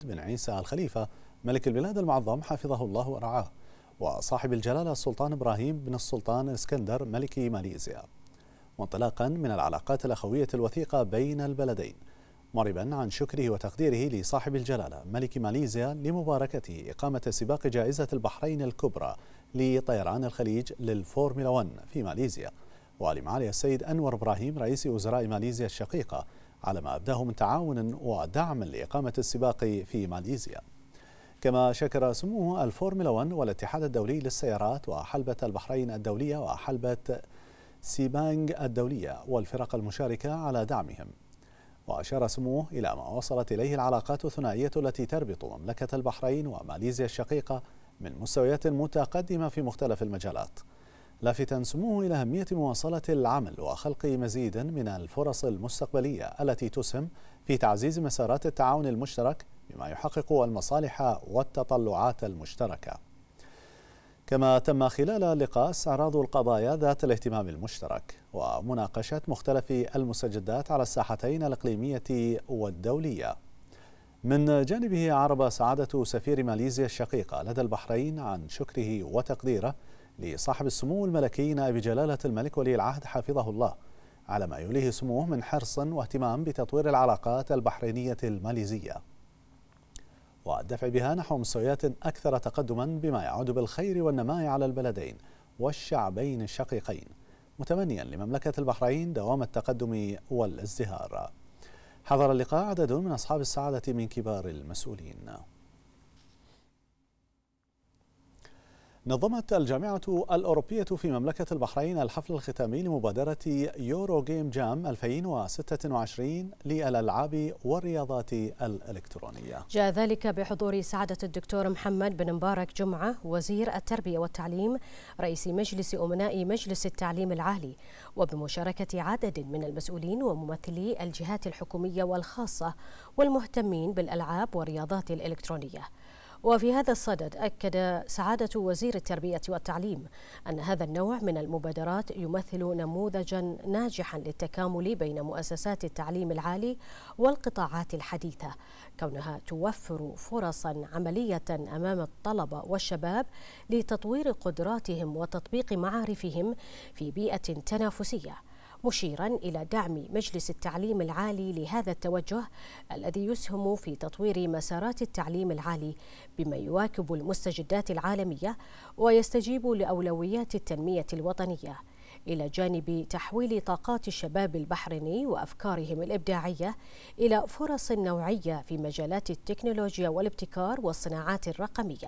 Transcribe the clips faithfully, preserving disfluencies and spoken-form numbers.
بن عيسى الخليفة ملك البلاد المعظم حفظه الله ورعاه، وصاحب الجلالة السلطان إبراهيم بن السلطان اسكندر ملك ماليزيا، وانطلاقا من العلاقات الأخوية الوثيقة بين البلدين، معربا عن شكره وتقديره لصاحب الجلالة ملك ماليزيا لمباركته إقامة سباق جائزة البحرين الكبرى لطيران الخليج للفورمولا واحد في ماليزيا، ولمعالي السيد أنور إبراهيم رئيس وزراء ماليزيا الشقيقة على ما أبداه من تعاون ودعم لإقامة السباق في ماليزيا. كما شكر سموه الفورمولا واحد والاتحاد الدولي للسيارات وحلبة البحرين الدولية وحلبة سيبانغ الدولية والفرق المشاركة على دعمهم. وأشار سموه إلى ما وصلت إليه العلاقات الثنائية التي تربط مملكة البحرين وماليزيا الشقيقة من مستويات متقدمة في مختلف المجالات، لافتا سموه إلى أهمية مواصلة العمل وخلق مزيد من الفرص المستقبلية التي تسهم في تعزيز مسارات التعاون المشترك بما يحقق المصالح والتطلعات المشتركة. كما تم خلال اللقاء استعراض القضايا ذات الاهتمام المشترك ومناقشة مختلف المستجدات على الساحتين الإقليمية والدولية. من جانبه عرب سعادة سفير ماليزيا الشقيقة لدى البحرين عن شكره وتقديره لصاحب السمو الملكي نائب جلالة الملك ولي العهد حفظه الله على ما يوليه سموه من حرص واهتمام بتطوير العلاقات البحرينية الماليزية والدفع بها نحو مستويات أكثر تقدما بما يعود بالخير والنماء على البلدين والشعبين الشقيقين، متمنيا لمملكة البحرين دوام التقدم والازدهار. حضر اللقاء عدد من أصحاب السعادة من كبار المسؤولين. نظمت الجامعة الأوروبية في مملكة البحرين الحفل الختامي لمبادرة يورو جيم جام ألفين وستة وعشرين للألعاب والرياضات الإلكترونية. جاء ذلك بحضور سعادة الدكتور محمد بن مبارك جمعة وزير التربية والتعليم رئيس مجلس أمناء مجلس التعليم العالي، وبمشاركة عدد من المسؤولين وممثلي الجهات الحكومية والخاصة والمهتمين بالألعاب والرياضات الإلكترونية. وفي هذا الصدد أكد سعادة وزير التربية والتعليم أن هذا النوع من المبادرات يمثل نموذجا ناجحا للتكامل بين مؤسسات التعليم العالي والقطاعات الحديثة، كونها توفر فرصا عملية أمام الطلبة والشباب لتطوير قدراتهم وتطبيق معارفهم في بيئة تنافسية، مشيرا إلى دعم مجلس التعليم العالي لهذا التوجه الذي يسهم في تطوير مسارات التعليم العالي بما يواكب المستجدات العالمية ويستجيب لأولويات التنمية الوطنية، إلى جانب تحويل طاقات الشباب البحريني وأفكارهم الإبداعية إلى فرص نوعية في مجالات التكنولوجيا والابتكار والصناعات الرقمية.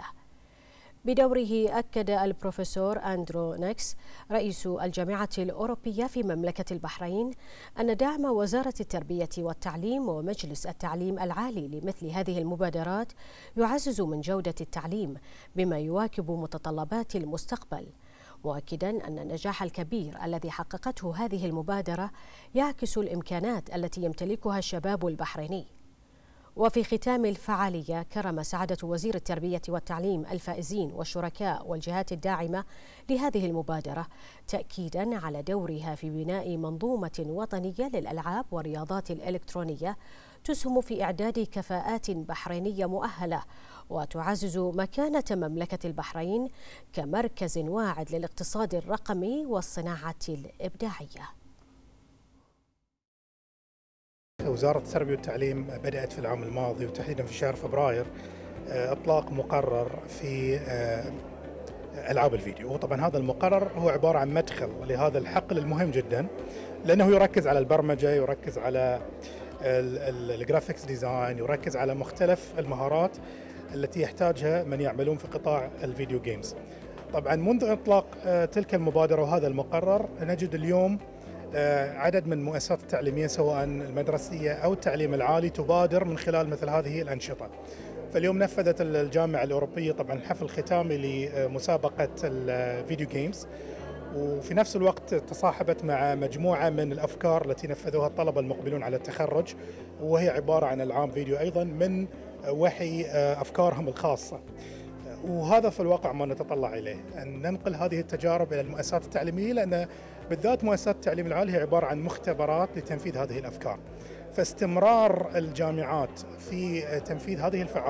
بدوره أكد البروفيسور أندرو نيكس رئيس الجامعة الأوروبية في مملكة البحرين أن دعم وزارة التربية والتعليم ومجلس التعليم العالي لمثل هذه المبادرات يعزز من جودة التعليم بما يواكب متطلبات المستقبل، مؤكدا أن النجاح الكبير الذي حققته هذه المبادرة يعكس الإمكانات التي يمتلكها الشباب البحريني. وفي ختام الفعالية كرم سعادة وزير التربية والتعليم الفائزين والشركاء والجهات الداعمة لهذه المبادرة، تأكيدا على دورها في بناء منظومة وطنية للألعاب والرياضات الإلكترونية تسهم في إعداد كفاءات بحرينية مؤهلة وتعزز مكانة مملكة البحرين كمركز واعد للاقتصاد الرقمي والصناعة الإبداعية. وزارة التربية والتعليم بدأت في العام الماضي وتحديدا في شهر فبراير إطلاق مقرر في ألعاب الفيديو، وطبعا هذا المقرر هو عبارة عن مدخل لهذا الحقل المهم جدا، لأنه يركز على البرمجة، يركز على الجرافيكس ديزاين، يركز على مختلف المهارات التي يحتاجها من يعملون في قطاع الفيديو جيمز. طبعا منذ إطلاق تلك المبادرة وهذا المقرر نجد اليوم عدد من المؤسسات التعليمية سواء المدرسية أو التعليم العالي تبادر من خلال مثل هذه الأنشطة. فاليوم نفذت الجامعة الأوروبية طبعا الحفل الختامي لمسابقة الفيديو جيمز، وفي نفس الوقت تصاحبت مع مجموعة من الأفكار التي نفذوها الطلبة المقبلون على التخرج، وهي عبارة عن ألعاب فيديو أيضا من وحي أفكارهم الخاصة. وهذا في الواقع ما نتطلع إليه، أن ننقل هذه التجارب إلى المؤسسات التعليمية، لأن بالذات مؤسسات التعليم العالي هي عبارة عن مختبرات لتنفيذ هذه الأفكار. فاستمرار الجامعات في تنفيذ هذه الفعاليات